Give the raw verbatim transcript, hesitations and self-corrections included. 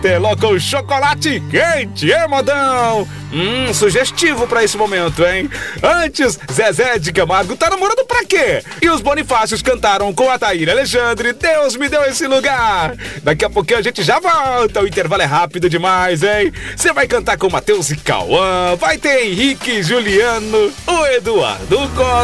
Teló com chocolate quente, hein, modão? Hum, sugestivo pra esse momento, hein? Antes, Zezé de Camargo tá namorando pra quê? E os Bonifácios cantaram com a Thaíra Alexandre, Deus me deu esse lugar. Daqui a pouquinho a gente já volta, o intervalo é rápido demais, hein? Você vai cantar com Matheus e Cauã, vai ter Henrique e Juliano, o Eduardo Costa.